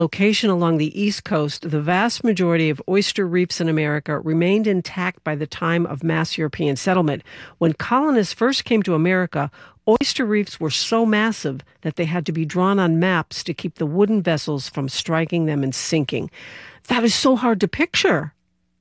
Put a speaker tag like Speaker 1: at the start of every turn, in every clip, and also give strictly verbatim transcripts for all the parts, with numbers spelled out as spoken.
Speaker 1: location along the East Coast, the vast majority of oyster reefs in America remained intact by the time of mass European settlement. When colonists first came to America, oyster reefs were so massive that they had to be drawn on maps to keep the wooden vessels from striking them and sinking. That is so hard to picture.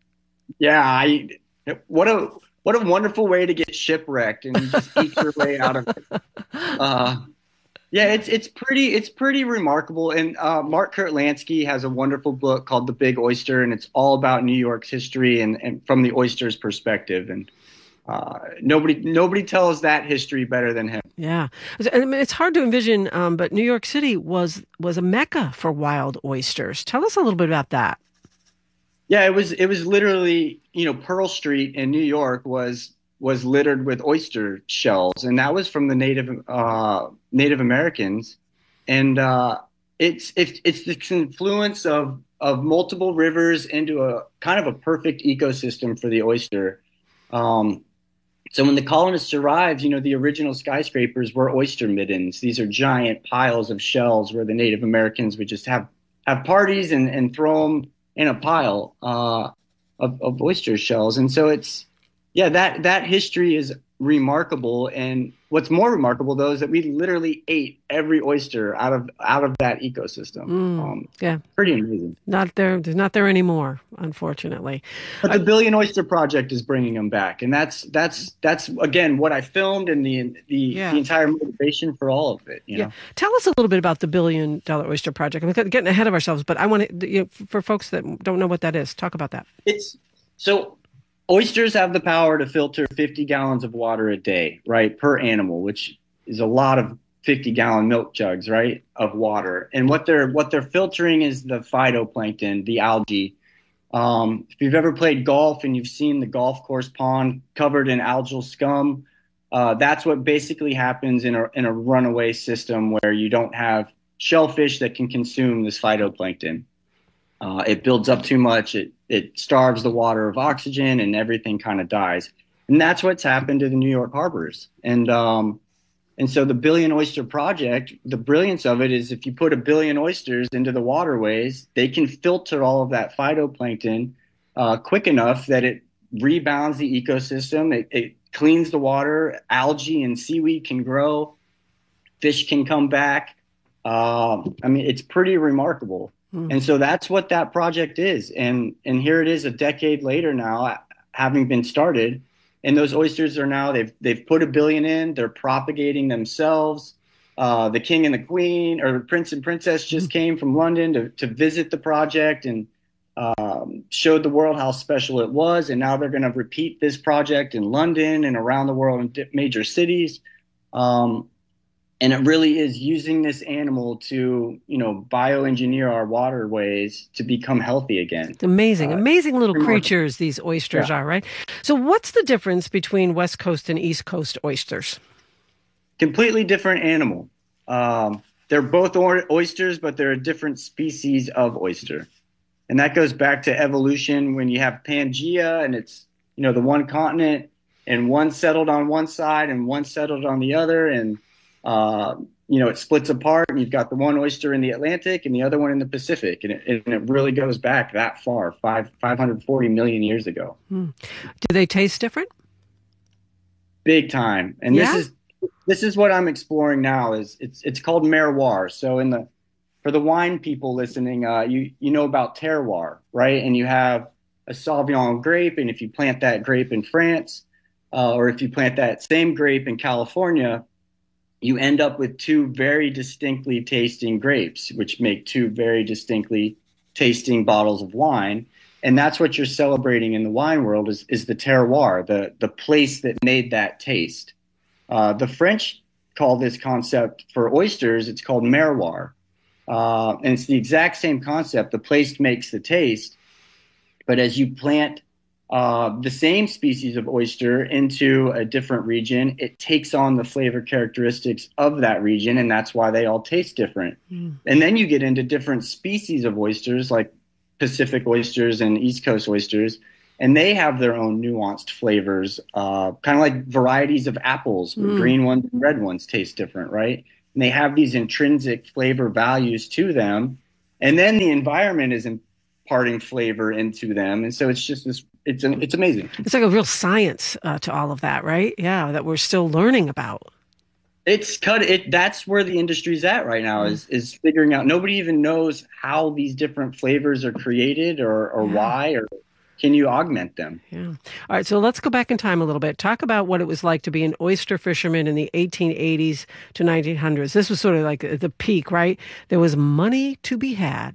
Speaker 2: Yeah, I what a what a wonderful way to get shipwrecked and you just eat your way out of it. Uh, yeah, it's it's pretty it's pretty remarkable. And uh, Mark Kurtlansky has a wonderful book called The Big Oyster, and it's all about New York's history and, and from the oyster's perspective. And uh, nobody nobody tells that history better than him.
Speaker 1: Yeah, I mean, it's hard to envision, um, but New York City was was a mecca for wild oysters. Tell us a little bit about that.
Speaker 2: Yeah, it was it was literally, you know, Pearl Street in New York was was littered with oyster shells, and that was from the Native uh, Native Americans. And uh, it's it's it's the confluence of of multiple rivers into a kind of a perfect ecosystem for the oyster. Um, so when the colonists arrived, you know, the original skyscrapers were oyster middens. These are giant piles of shells where the Native Americans would just have have parties and and throw them in a pile uh, of, of oyster shells. And so it's, yeah, that, that history is remarkable. And what's more remarkable, though, is that we literally ate every oyster out of out of that ecosystem.
Speaker 1: Mm,
Speaker 2: um,
Speaker 1: yeah.
Speaker 2: Pretty amazing.
Speaker 1: Not there, not there anymore, unfortunately.
Speaker 2: But the I, Billion Oyster Project is bringing them back. And that's, that's, that's again, what I filmed and the, the, yeah. the entire motivation for all of it. You
Speaker 1: yeah.
Speaker 2: know?
Speaker 1: Tell us a little bit about the Billion Dollar Oyster Project. I'm getting ahead of ourselves, but I want to, you know, for folks that don't know what that is, talk about that.
Speaker 2: It's so oysters have the power to filter fifty gallons of water a day, right, per animal, which is a lot of fifty gallon milk jugs, right, of water. And what they're what they're filtering is the phytoplankton, the algae. Um, if you've ever played golf and you've seen the golf course pond covered in algal scum, uh, that's what basically happens in a in a runaway system where you don't have shellfish that can consume this phytoplankton. Uh, it builds up too much. It it starves the water of oxygen, and everything kind of dies. And that's what's happened to the New York harbors. And um, and so the Billion Oyster Project, the brilliance of it is if you put a billion oysters into the waterways, they can filter all of that phytoplankton uh, quick enough that it rebounds the ecosystem. It, it cleans the water. Algae and seaweed can grow. Fish can come back. Uh, I mean, it's pretty remarkable. And so that's what that project is. And and here it is a decade later now, having been started. And those oysters are now, they've they've put a billion in. They're propagating themselves. Uh, the king and the queen, or the prince and princess, just came from London to, to visit the project and um, showed the world how special it was. And now they're going to repeat this project in London and around the world in major cities. Um, And it really is using this animal to, you know, bioengineer our waterways to become healthy again.
Speaker 1: It's amazing, uh, amazing little
Speaker 2: remarkable.
Speaker 1: creatures these oysters
Speaker 2: yeah.
Speaker 1: are, right? So what's the difference between West Coast and East Coast oysters?
Speaker 2: Completely different animal. Um, they're both or- oysters, but they're a different species of oyster. And that goes back to evolution when you have Pangea and it's, you know, the one continent and one settled on one side and one settled on the other. And Uh, you know, it splits apart and you've got the one oyster in the Atlantic and the other one in the Pacific. And it, and it really goes back that far, five, five hundred forty million years ago.
Speaker 1: Hmm. Do they taste different?
Speaker 2: Big time. And
Speaker 1: yeah?
Speaker 2: this is, this is what I'm exploring now is it's, it's called merroir. So in the, for the wine people listening, uh, you, you know about terroir, right? And you have a Sauvignon grape. And if you plant that grape in France, uh, or if you plant that same grape in California, you end up with two very distinctly tasting grapes, which make two very distinctly tasting bottles of wine. And that's what you're celebrating in the wine world is, is the terroir, the, the place that made that taste. Uh, the French call this concept for oysters, it's called merroir. Uh, and it's the exact same concept. The place makes the taste. But as you plant Uh, the same species of oyster into a different region, it takes on the flavor characteristics of that region, and that's why they all taste different. Mm. And then you get into different species of oysters, like Pacific oysters and East Coast oysters, and they have their own nuanced flavors, uh, kind of like varieties of apples, where mm. green ones and red ones taste different, right? And they have these intrinsic flavor values to them and then the environment is imparting flavor into them, and so it's just this. It's an, it's amazing.
Speaker 1: It's like a real science uh, to all of that, right? Yeah, that we're still learning about.
Speaker 2: It's cut it. That's where the industry's at right now. Is is figuring out. Nobody even knows how these different flavors are created, or or yeah. why, or can you augment them?
Speaker 1: Yeah. All right. So let's go back in time a little bit. Talk about what it was like to be an oyster fisherman in the eighteen eighties to nineteen hundreds. This was sort of like the peak, right? There was money to be had.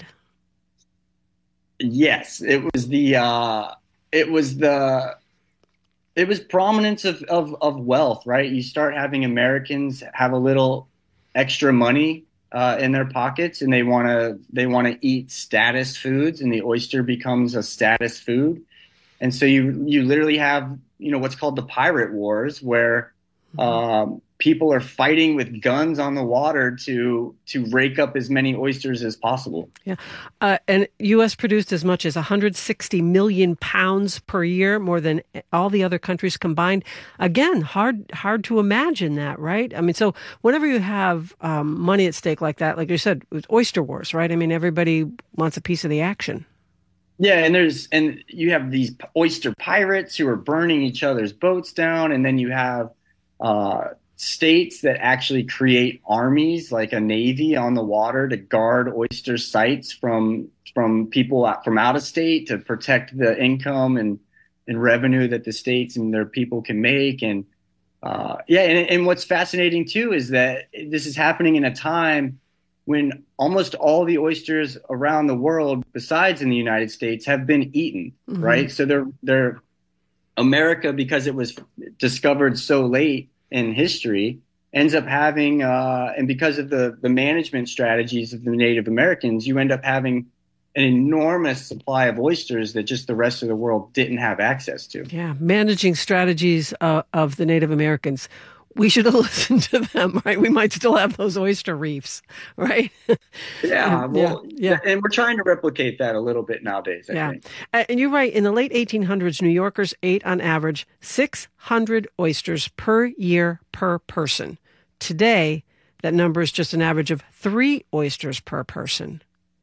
Speaker 2: Yes, it was the. Uh, It was the, it was prominence of, of, of wealth, right? You start having Americans have a little extra money uh, in their pockets, and they want to they want to eat status foods, and the oyster becomes a status food, and so you you literally have you know what's called the pirate wars, where um, people are fighting with guns on the water to to rake up as many oysters as possible.
Speaker 1: Yeah, uh, and U S produced as much as one hundred sixty million pounds per year, more than all the other countries combined. Again, hard hard to imagine that, right? I mean, so whenever you have um, money at stake like that, like you said, it was oyster wars, right? I mean, everybody wants a piece of the action.
Speaker 2: Yeah, and there's and you have these oyster pirates who are burning each other's boats down, and then you have uh, states that actually create armies, like a navy on the water, to guard oyster sites from from people out, from out of state, to protect the income and, and revenue that the states and their people can make. And uh, yeah, and, and what's fascinating too is that this is happening in a time when almost all the oysters around the world, besides in the United States, have been eaten, mm-hmm. right? So they're they're America, because it was discovered so late in history, ends up having, uh, and because of the, the management strategies of the Native Americans, you end up having an enormous supply of oysters that just the rest of the world didn't have access to.
Speaker 1: Yeah, managing strategies uh, of the Native Americans. We should have listened to them, right? We might still have those oyster reefs, right?
Speaker 2: Yeah, well, yeah, yeah. And we're trying to replicate that a little bit nowadays, I
Speaker 1: yeah.
Speaker 2: think.
Speaker 1: And you're right. In the late eighteen hundreds, New Yorkers ate on average six hundred oysters per year per person. Today, that number is just an average of three oysters per person.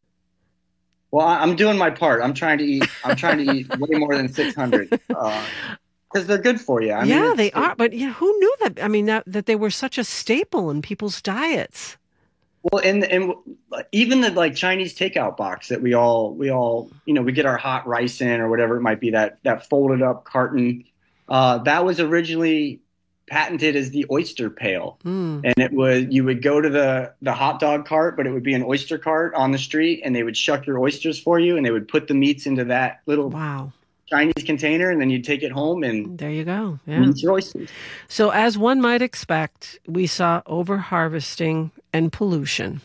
Speaker 2: Well, I'm doing my part. I'm trying to eat. I'm trying to eat way more than six hundred. Uh, Because they're good for you. I
Speaker 1: yeah,
Speaker 2: mean,
Speaker 1: they are. But yeah, who knew that? I mean, that, that they were such a staple in people's diets.
Speaker 2: Well, and and even the like Chinese takeout box that we all we all you know we get our hot rice in, or whatever it might be, that that folded up carton, uh, that was originally patented as the oyster pail, mm. and it was you would go to the the hot dog cart, but it would be an oyster cart on the street, and they would shuck your oysters for you, and they would put the meats into that little
Speaker 1: wow.
Speaker 2: Chinese container, and then you take it home, and
Speaker 1: there you go. Yeah.
Speaker 2: Eat your oysters.
Speaker 1: So, as one might expect, we saw over-harvesting and pollution,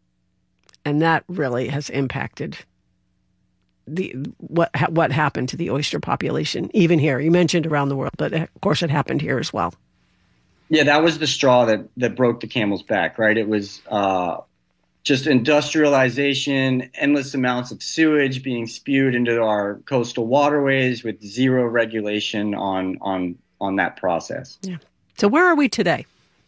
Speaker 1: and that really has impacted the what what happened to the oyster population, even here. You mentioned around the world, but of course, it happened here as well.
Speaker 2: Yeah, that was the straw that that broke the camel's back, right? It was uh, just industrialization, endless amounts of sewage being spewed into our coastal waterways with zero regulation on on on that process.
Speaker 1: Yeah. So where are we today?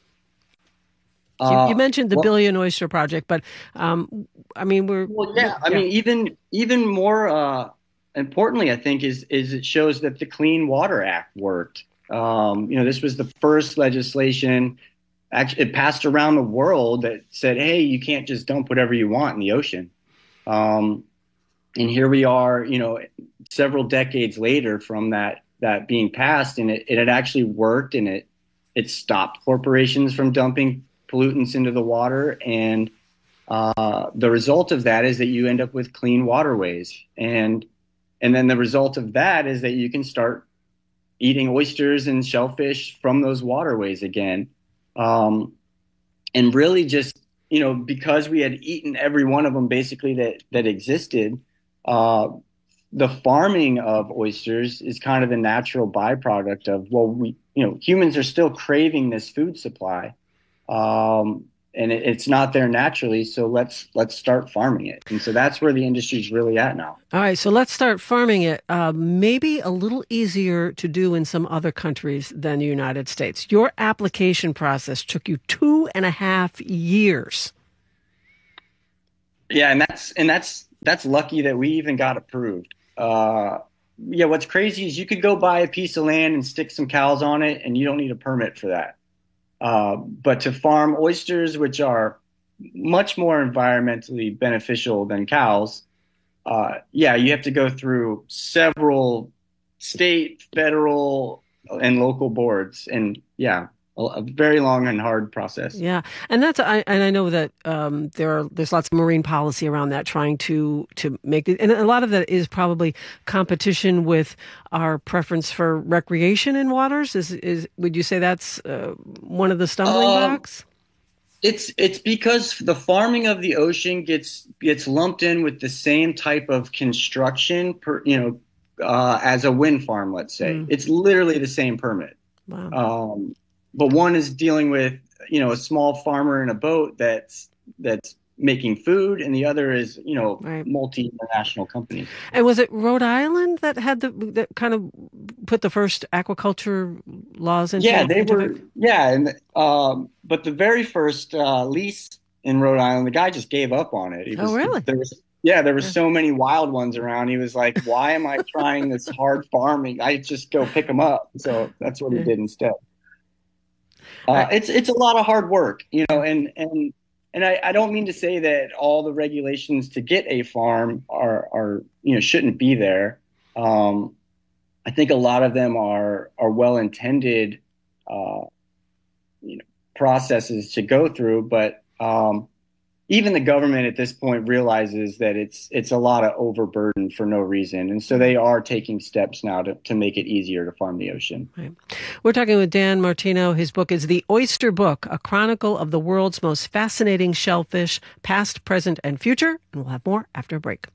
Speaker 1: Uh, you, you mentioned the well, Billion Oyster Project, but um, I mean we're
Speaker 2: well, yeah. I yeah. mean even even more uh, importantly, I think is is it shows that the Clean Water Act worked. Um, you know, this was the first legislation. Actually, it passed around the world that said, hey, you can't just dump whatever you want in the ocean. Um, and here we are, you know, several decades later from that that being passed, and it, it had actually worked, and it it stopped corporations from dumping pollutants into the water. And uh, the result of that is that you end up with clean waterways. And and then the result of that is that you can start eating oysters and shellfish from those waterways again. Um, and really just, you know, because we had eaten every one of them basically that, that existed, uh, the farming of oysters is kind of the natural byproduct of, well, we, you know, humans are still craving this food supply. Um, and it, it's not there naturally. So let's, let's start farming it. And so that's where the industry is really at now.
Speaker 1: All right. So let's start farming it. Uh, maybe a little easier to do in some other countries than the United States. Your application process took you two and a half years.
Speaker 2: Yeah, and that's and that's that's lucky that we even got approved. Uh, yeah, what's crazy is you could go buy a piece of land and stick some cows on it, and you don't need a permit for that. Uh, but to farm oysters, which are much more environmentally beneficial than cows, uh, yeah, you have to go through several state, federal, and local boards, and yeah, a, a very long and hard process.
Speaker 1: Yeah, and that's I and I know that um, there are there's lots of marine policy around that, trying to to make it, and a lot of that is probably competition with our preference for recreation in waters. Is is would you say that's uh, one of the stumbling
Speaker 2: Um,
Speaker 1: blocks?
Speaker 2: It's it's because the farming of the ocean gets gets lumped in with the same type of construction, per, you know, uh, as a wind farm. Let's say
Speaker 1: Mm.
Speaker 2: it's literally the same permit.
Speaker 1: Wow.
Speaker 2: Um, but one is dealing with, you know, a small farmer in a boat that's that's making food, and the other is, you know,
Speaker 1: Right.
Speaker 2: multi-international companies.
Speaker 1: And was it Rhode Island that had the that kind of put the first aquaculture laws into
Speaker 2: Yeah, they
Speaker 1: into
Speaker 2: were.
Speaker 1: it?
Speaker 2: Yeah, and um, but the very first uh, lease in Rhode Island, the guy just gave up on it. He
Speaker 1: Oh,
Speaker 2: was
Speaker 1: really?
Speaker 2: there was yeah, there were
Speaker 1: Yeah.
Speaker 2: so many wild ones around. He was like, "Why am I trying this hard farming? I just go pick them up." So that's what he
Speaker 1: Yeah.
Speaker 2: did instead. Uh,
Speaker 1: I,
Speaker 2: it's it's a lot of hard work, you know, and and and I, I don't mean to say that all the regulations to get a farm are are you know shouldn't be there. Um, I think a lot of them are are well intended, uh, you know, processes to go through, but um, even the government at this point realizes that it's it's a lot of overburden for no reason, and so they are taking steps now to, to make it easier to farm the ocean.
Speaker 1: Right. We're talking with Dan Martino. His book is The Oyster Book, a chronicle of the world's most fascinating shellfish, past, present, and future. And we'll have more after a break.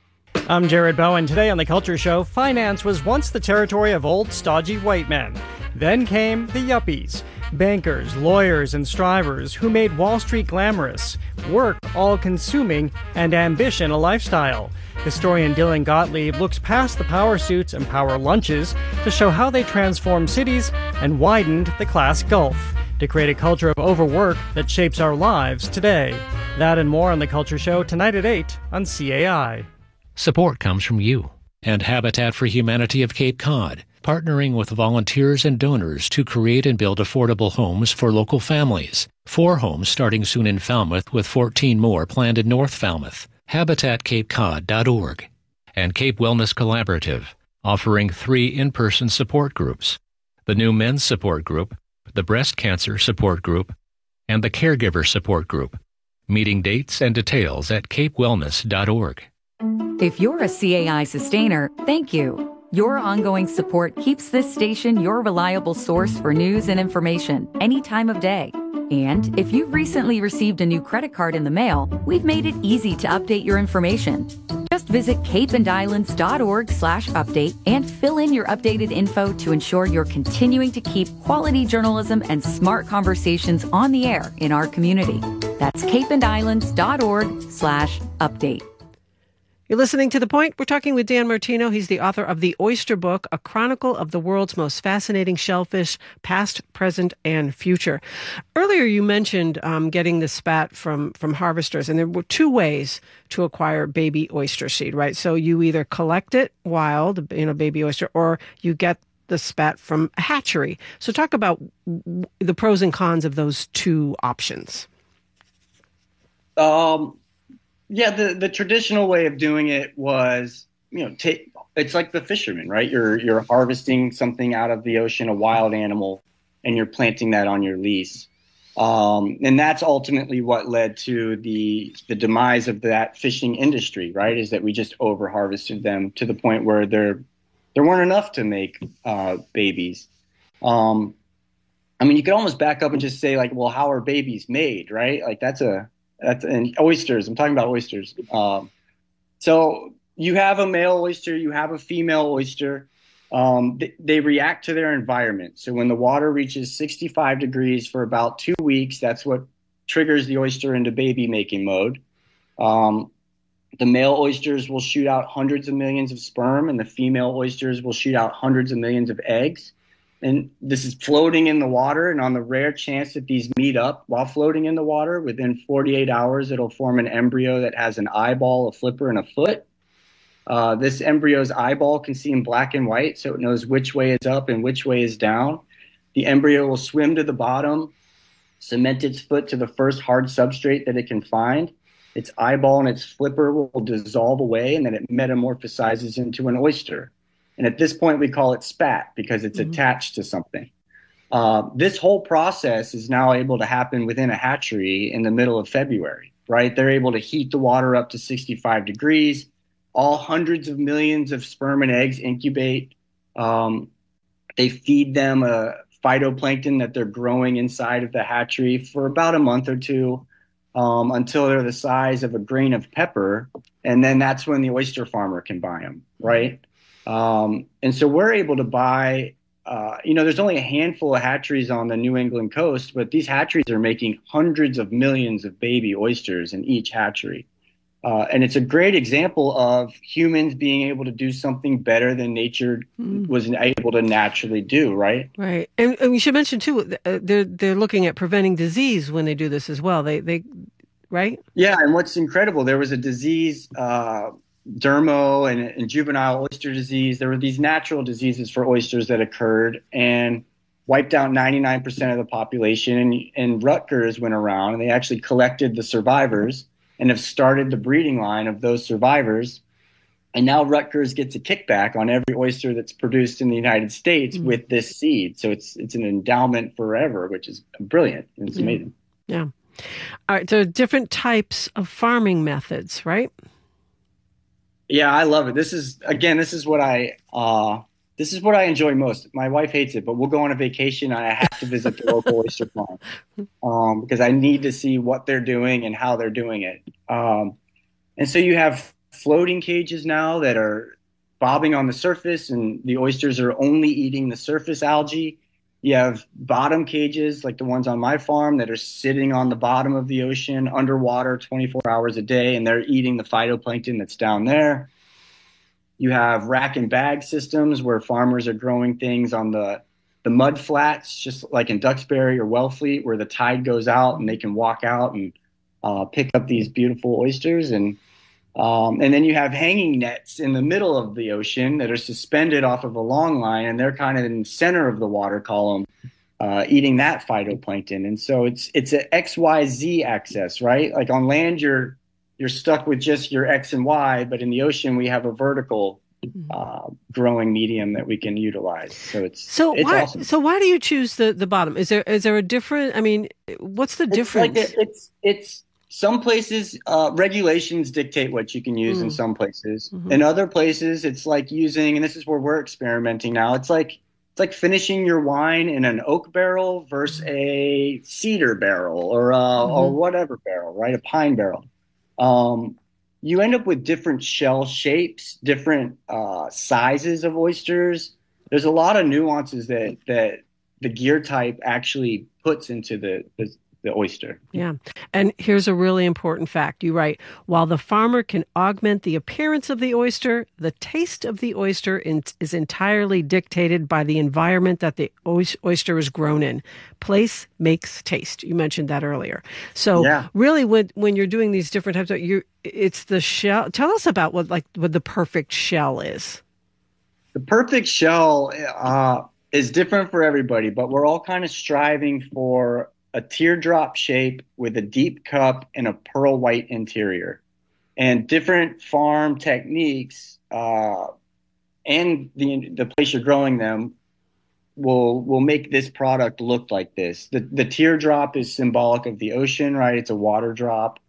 Speaker 3: I'm Jared Bowen. Today on The Culture Show, finance was once the territory of old, stodgy white men. Then came the yuppies, bankers, lawyers, and strivers who made Wall Street glamorous, work all-consuming, and ambition a lifestyle. Historian Dylan Gottlieb looks past the power suits and power lunches to show how they transformed cities and widened the class gulf to create a culture of overwork that shapes our lives today. That and more on The Culture Show tonight at eight on C A I.
Speaker 4: Support comes from you and Habitat for Humanity of Cape Cod, partnering with volunteers and donors to create and build affordable homes for local families. Four homes starting soon in Falmouth, with fourteen more planned in North Falmouth. habitat cape cod dot org. And Cape Wellness Collaborative, offering three in-person support groups: the new men's support group, the breast cancer support group, and the caregiver support group. Meeting dates and details at cape wellness dot org.
Speaker 5: If you're a C A I sustainer, thank you. Your ongoing support keeps this station your reliable source for news and information any time of day. And if you've recently received a new credit card in the mail, we've made it easy to update your information. Just visit cape and islands dot org slash update and fill in your updated info to ensure you're continuing to keep quality journalism and smart conversations on the air in our community. That's cape and islands dot org slash update.
Speaker 1: You're listening to The Point. We're talking with Dan Martino. He's the author of The Oyster Book, a chronicle of the world's most fascinating shellfish, past, present, and future. Earlier, you mentioned um, getting the spat from, from harvesters, and there were two ways to acquire baby oyster seed, right? So you either collect it wild, you know, baby oyster, or you get the spat from a hatchery. So talk about the pros and cons of those two options.
Speaker 2: Um. Yeah, the, the traditional way of doing it was, you know, take it's like the fishermen, right? You're you're harvesting something out of the ocean, a wild animal, and you're planting that on your lease. Um, and that's ultimately what led to the the demise of that fishing industry, right? Is that we just over harvested them to the point where there there weren't enough to make uh, babies. Um, I mean, you could almost back up and just say, like, well, how are babies made, right? Like that's a That's and oysters. I'm talking about oysters. Um, so you have a male oyster, you have a female oyster. Um, they, they react to their environment. So when the water reaches sixty-five degrees for about two weeks, that's what triggers the oyster into baby making mode. Um, the male oysters will shoot out hundreds of millions of sperm, and the female oysters will shoot out hundreds of millions of eggs. and this is floating in the water. And on the rare chance that these meet up while floating in the water, within forty-eight hours, it'll form an embryo that has an eyeball, a flipper, and a foot. Uh, this embryo's eyeball can see in black and white, so it knows which way is up and which way is down. The embryo will swim to the bottom, cement its foot to the first hard substrate that it can find. Its eyeball and its flipper will dissolve away, and then it metamorphosizes into an oyster. And at this point, we call it spat because it's mm-hmm. attached to something. Uh, this whole process is now able to happen within a hatchery in the middle of February, right? They're able to heat the water up to sixty-five degrees. All hundreds of millions of sperm and eggs incubate. Um, they feed them a phytoplankton that they're growing inside of the hatchery for about a month or two. Um, until they're the size of a grain of pepper, and then that's when the oyster farmer can buy them, right? Um, and so we're able to buy, uh, you know, there's only a handful of hatcheries on the New England coast, but these hatcheries are making hundreds of millions of baby oysters in each hatchery. Uh, and it's a great example of humans being able to do something better than nature mm. was able to naturally do, right?
Speaker 1: Right. And, and we should mention, too, uh, they're they're looking at preventing disease when they do this as well. They, they right?
Speaker 2: Yeah, and what's incredible, there was a disease, uh, dermo and, and juvenile oyster disease. There were these natural diseases for oysters that occurred and wiped out ninety-nine percent of the population. And, and Rutgers went around, and they actually collected the survivors and have started the breeding line of those survivors. And now Rutgers gets a kickback on every oyster that's produced in the United States mm. with this seed. So it's it's an endowment forever, which is brilliant. It's
Speaker 1: mm.
Speaker 2: amazing.
Speaker 1: Yeah. All right. So different types of farming methods, right?
Speaker 2: Yeah, I love it. This is, again, this is what I uh, this is what I enjoy most. My wife hates it, but we'll go on a vacation and I have to visit the local oyster farm um, because I need to see what they're doing and how they're doing it. Um, and so you have floating cages now that are bobbing on the surface, and the oysters are only eating the surface algae. You have bottom cages like the ones on my farm that are sitting on the bottom of the ocean underwater twenty-four hours a day, and they're eating the phytoplankton that's down there. You have rack and bag systems where farmers are growing things on the, the mud flats, just like in Duxbury or Wellfleet, where the tide goes out and they can walk out and uh, pick up these beautiful oysters. And um, and then you have hanging nets in the middle of the ocean that are suspended off of a long line, and they're kind of in the center of the water column, uh, eating that phytoplankton. And so it's it's an X Y Z axis, right? Like on land, you're you're stuck with just your X and Y, but in the ocean, we have a vertical uh, growing medium that we can utilize. So it's
Speaker 1: so
Speaker 2: it's
Speaker 1: why
Speaker 2: awesome.
Speaker 1: So why do you choose the, the bottom? Is there is there a different? I mean, what's the
Speaker 2: it's
Speaker 1: difference?
Speaker 2: Like a, it's it's some places uh, regulations dictate what you can use mm. in some places. Mm-hmm. In other places, it's like using, and this is where we're experimenting now. It's like it's like finishing your wine in an oak barrel versus a cedar barrel or a, mm-hmm. or whatever barrel, right? A pine barrel. Um, you end up with different shell shapes, different uh, sizes of oysters. There's a lot of nuances that that the gear type actually puts into the, the, the oyster.
Speaker 1: Yeah. And here's a really important fact. You write, while the farmer can augment the appearance of the oyster, the taste of the oyster in, is entirely dictated by the environment that the oyster is grown in. Place makes taste. You mentioned that earlier. So yeah. really when when you're doing these different types of, you it's the shell. Tell us about what like what the perfect shell is.
Speaker 2: The perfect shell uh, is different for everybody, but we're all kind of striving for a teardrop shape with a deep cup and a pearl white interior. And different farm techniques uh, and the the place you're growing them will will make this product look like this. The the teardrop is symbolic of the ocean, right? It's a water drop.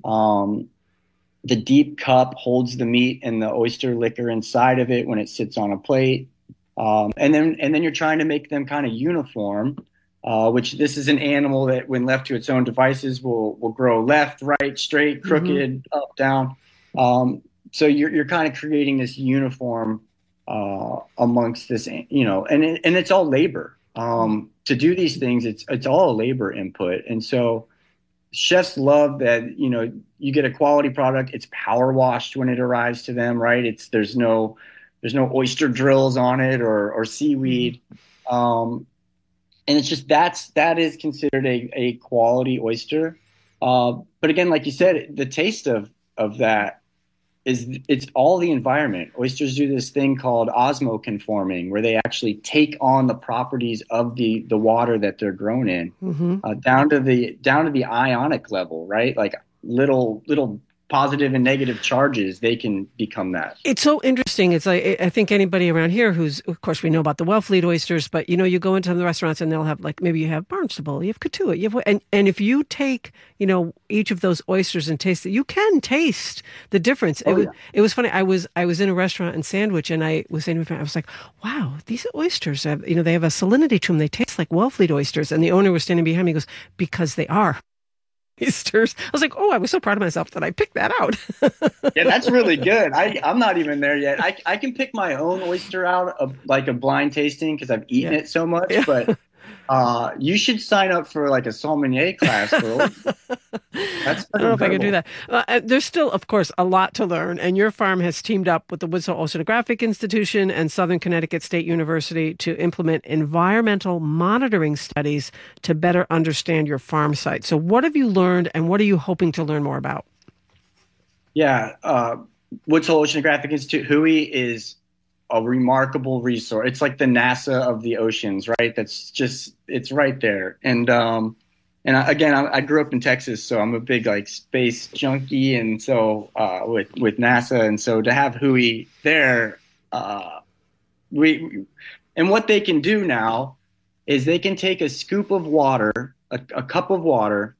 Speaker 2: Um, the deep cup holds the meat and the oyster liquor inside of it when it sits on a plate. Um, and then and then you're trying to make them kind of uniform. Uh, which this is an animal that, when left to its own devices, will will grow left, right, straight, crooked, mm-hmm. up, down. Um, so you're you're kind of creating this uniform uh, amongst this, you know, and it, and it's all labor um, to do these things. It's it's all labor input, and so chefs love that. You know, you get a quality product. It's power washed when it arrives to them, right? It's there's no there's no oyster drills on it or or seaweed. Um, and it's just that's that is considered a, a quality oyster. Uh, but again, like you said, the taste of of that is it's all the environment. Oysters do this thing called osmoconforming, where they actually take on the properties of the the water that they're grown in, mm-hmm. uh, down to the down to the ionic level, right? Like little little positive and negative charges, they can become that.
Speaker 1: It's so interesting. It's like, I think anybody around here who's, of course, we know about the Wellfleet oysters, but you know, you go into the restaurants and they'll have like, maybe you have Barnstable, you have Katuah, you have, and, and if you take, you know, each of those oysters and taste it, you can taste the difference.
Speaker 2: Oh,
Speaker 1: it was,
Speaker 2: yeah.
Speaker 1: it was funny. I was, I was in a restaurant in Sandwich and I was saying to my friend, I was like, wow, these oysters have, you know, they have a salinity to them. They taste like Wellfleet oysters. And the owner was standing behind me. He goes, because they are. Oysters. I was like, oh, I was so proud of myself that I picked that out.
Speaker 2: Yeah, that's really good. I, I'm not even there yet. I, I can pick my own oyster out of like a blind tasting because I've eaten
Speaker 1: yeah.
Speaker 2: it so much.
Speaker 1: Yeah.
Speaker 2: But uh, you should sign up for like a sommelier class. For that's
Speaker 1: I don't know if I can do that. Uh, there's still, of course, a lot to learn. And your farm has teamed up with the Woods Hole Oceanographic Institution and Southern Connecticut State University to implement environmental monitoring studies to better understand your farm site. So what have you learned and what are you hoping to learn more about?
Speaker 2: Yeah, uh, Woods Hole Oceanographic Institute, W H O I, is a remarkable resource. It's like the NASA of the oceans, right? That's just, it's right there. And, um, and I, again, I, I grew up in Texas, so I'm a big like space junkie. And so, uh, with, with NASA. And so to have W H O I there, uh, we, and what they can do now is they can take a scoop of water, a, a cup of water,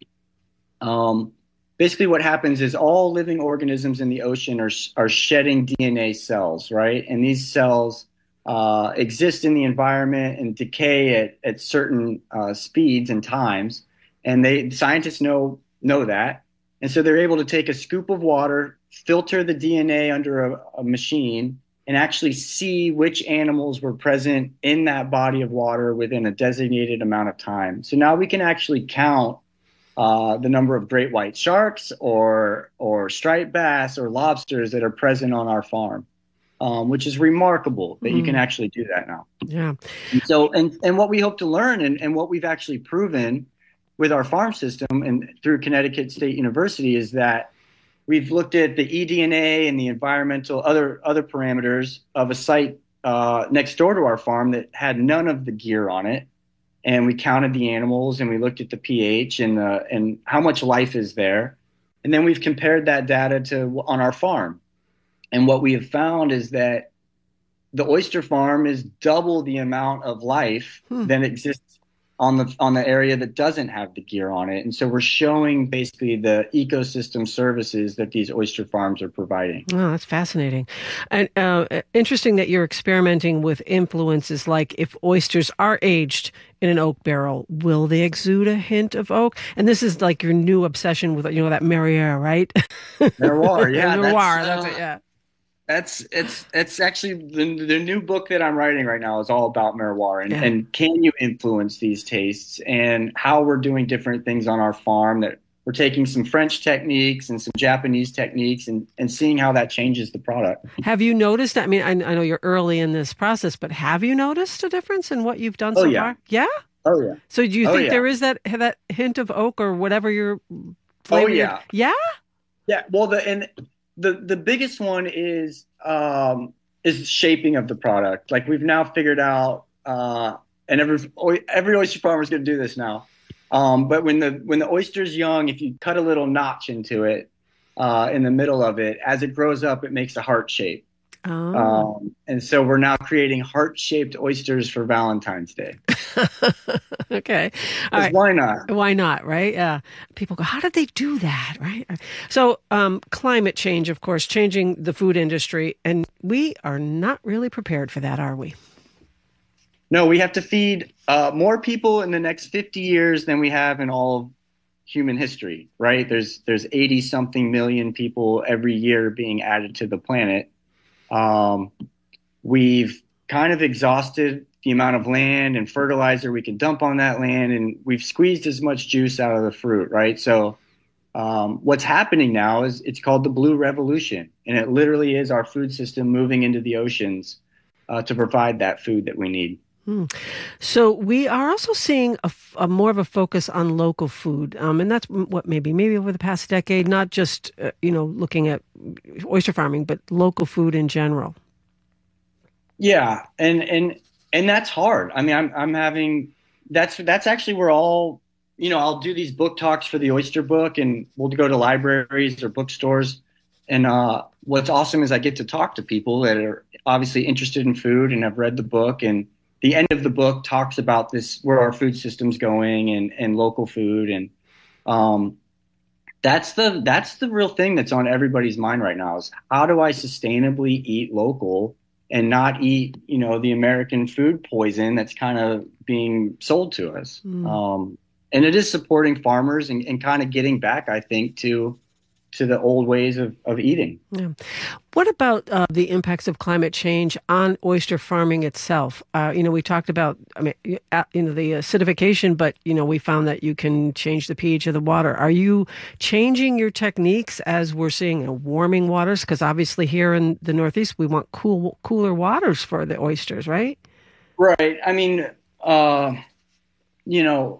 Speaker 2: um, basically what happens is all living organisms in the ocean are are shedding D N A cells, right? And these cells uh, exist in the environment and decay at, at certain uh, speeds and times. And they scientists know know that. And so they're able to take a scoop of water, filter the D N A under a, a machine, and actually see which animals were present in that body of water within a designated amount of time. So now we can actually count Uh, the number of great white sharks or or striped bass or lobsters that are present on our farm, um, which is remarkable that mm. you can actually do that now.
Speaker 1: Yeah.
Speaker 2: And so, and, and what we hope to learn and, and what we've actually proven with our farm system and through Connecticut State University is that we've looked at the eDNA and the environmental other other parameters of a site uh, next door to our farm that had none of the gear on it. And we counted the animals and we looked at the pH and uh, and how much life is there. And then we've compared that data to on our farm. And what we have found is that the oyster farm is double the amount of life hmm. than exists on the on the area that doesn't have the gear on it. And so we're showing basically the ecosystem services that these oyster farms are providing.
Speaker 1: Oh, that's fascinating. And uh, interesting that you're experimenting with influences like if oysters are aged in an oak barrel, will they exude a hint of oak? And this is like your new obsession with, you know, that Merrier, right?
Speaker 2: Merroir, yeah.
Speaker 1: Merroir,
Speaker 2: that's,
Speaker 1: that's
Speaker 2: uh,
Speaker 1: it, yeah.
Speaker 2: That's it's it's actually the the new book that I'm writing right now is all about Merroir and,
Speaker 1: yeah.
Speaker 2: and can you influence these tastes and how we're doing different things on our farm, that we're taking some French techniques and some Japanese techniques and, and seeing how that changes the product.
Speaker 1: Have you noticed, I mean, I, I know you're early in this process, but have you noticed a difference in what you've done
Speaker 2: oh,
Speaker 1: so
Speaker 2: yeah.
Speaker 1: far? Yeah?
Speaker 2: Oh, yeah.
Speaker 1: So do you
Speaker 2: oh,
Speaker 1: think
Speaker 2: yeah.
Speaker 1: there is that that hint of oak or whatever you're flavor?
Speaker 2: Oh, yeah.
Speaker 1: Yeah?
Speaker 2: Yeah, well, the and the, the biggest one is um, is shaping of the product. Like we've now figured out, uh, and every every oyster farmer is going to do this now. Um, but when the when the oyster's young, if you cut a little notch into it uh, in the middle of it, as it grows up, it makes a heart shape.
Speaker 1: Oh.
Speaker 2: Um, and so we're now creating heart-shaped oysters for Valentine's Day.
Speaker 1: Okay. All right.
Speaker 2: Why not?
Speaker 1: Why not, right? Yeah. People go, how did they do that, right? So um, climate change, of course, changing the food industry, and we are not really prepared for that, are we?
Speaker 2: No, we have to feed uh, more people in the next fifty years than we have in all of human history, right? There's there's eighty-something million people every year being added to the planet. Um, we've kind of exhausted the amount of land and fertilizer we can dump on that land, and we've squeezed as much juice out of the fruit, right? So um, what's happening now is it's called the Blue Revolution, and it literally is our food system moving into the oceans uh, to provide that food that we need.
Speaker 1: Hmm. So we are also seeing a, a more of a focus on local food, um, and that's what maybe maybe over the past decade, not just uh, you know looking at oyster farming, but local food in general.
Speaker 2: Yeah, and and and that's hard. I mean, I'm I'm having that's that's actually where all you know I'll do these book talks for the oyster book, and we'll go to libraries or bookstores. And uh, what's awesome is I get to talk to people that are obviously interested in food and have read the book, and the end of the book talks about this, where our food system's going, and, and local food. And um, that's the that's the real thing that's on everybody's mind right now, is how do I sustainably eat local and not eat, you know, the American food poison that's kind of being sold to us. Mm. Um, and it is supporting farmers and, and kind of getting back, I think, to to the old ways of, of eating.
Speaker 1: Yeah. What about uh, the impacts of climate change on oyster farming itself? Uh, you know, we talked about, I mean, you know, the acidification, but, you know, we found that you can change the pH of the water. Are you changing your techniques as we're seeing uh, warming waters? Because obviously here in the Northeast, we want cool, cooler waters for the oysters, right?
Speaker 2: Right. I mean, uh, you know,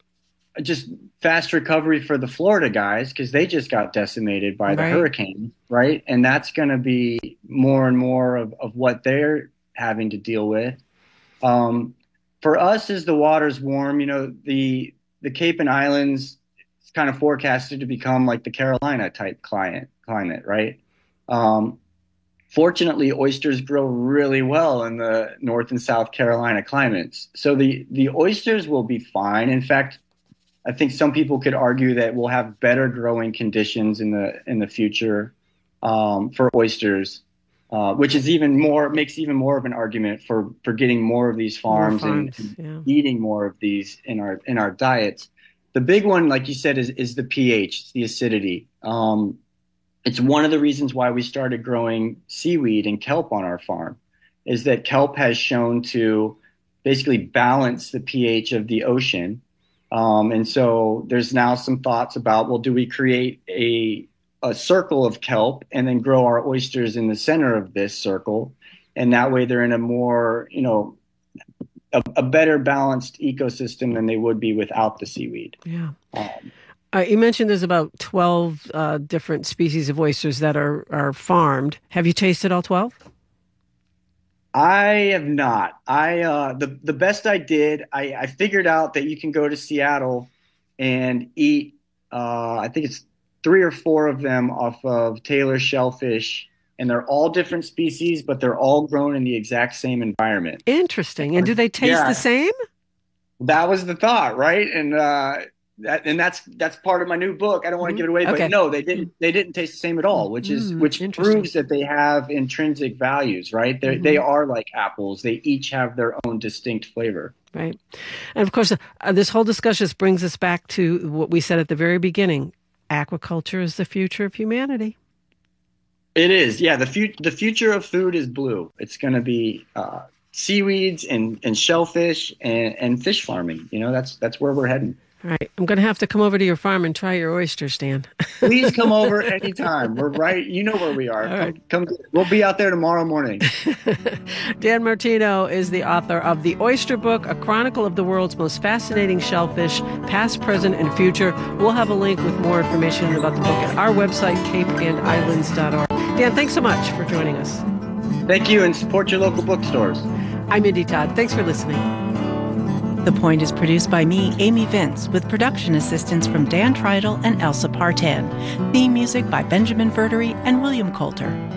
Speaker 2: just fast recovery for the Florida guys, because they just got decimated by the right. hurricane, right? And that's going to be more and more of, of what they're having to deal with. Um, for us, as the water's warm, you know, the the Cape and Islands is kind of forecasted to become like the Carolina type climate, climate, right? Um, fortunately, oysters grow really well in the North and South Carolina climates. So the, the oysters will be fine. In fact, I think some people could argue that we'll have better growing conditions in the in the future um, for oysters, uh, which is even more makes even more of an argument for, for getting more of these farms, farms and, and yeah. eating more of these in our in our diets. The big one, like you said, is is the pH, it's the acidity. Um, it's one of the reasons why we started growing seaweed and kelp on our farm, is that kelp has shown to basically balance the pH of the ocean. Um, and so there's now some thoughts about, well, do we create a a circle of kelp and then grow our oysters in the center of this circle? And that way they're in a more, you know, a, a better balanced ecosystem than they would be without the seaweed.
Speaker 1: Yeah. Um, uh, you mentioned there's about twelve uh, different species of oysters that are, are farmed. Have you tasted all twelve?
Speaker 2: I have not. I uh, the the best I did. I, I figured out that you can go to Seattle and eat. Uh, I think it's three or four of them off of Taylor shellfish, and they're all different species, but they're all grown in the exact same environment.
Speaker 1: Interesting. And do they taste yeah. the same?
Speaker 2: That was the thought, right? And uh, that and that's that's part of my new book. I don't want to mm-hmm. give it away, okay. but no, they didn't. They didn't taste the same at all, which is mm, which proves that they have intrinsic values, right? They mm-hmm. they are like apples. They each have their own distinct flavor.
Speaker 1: Right, and of course, uh, this whole discussion brings us back to what we said at the very beginning: aquaculture is the future of humanity.
Speaker 2: It is, yeah. the fu- The future of food is blue. It's going to be uh, seaweeds and, and shellfish and, and fish farming. You know, that's that's where we're heading.
Speaker 1: All right. I'm going to have to come over to your farm and try your oysters, Dan.
Speaker 2: Please come over anytime. We're right. You know where we are. All right. Come, come, we'll be out there tomorrow morning.
Speaker 1: Dan Martino is the author of The Oyster Book, a chronicle of the world's most fascinating shellfish, past, present, and future. We'll have a link with more information about the book at our website, cape and islands dot org. Dan, thanks so much for joining us.
Speaker 2: Thank you, and support your local bookstores.
Speaker 1: I'm Mindy Todd. Thanks for listening.
Speaker 6: The Point is produced by me, Amy Vince, with production assistance from Dan Treidel and Elsa Partan. Theme music by Benjamin Verdery and William Coulter.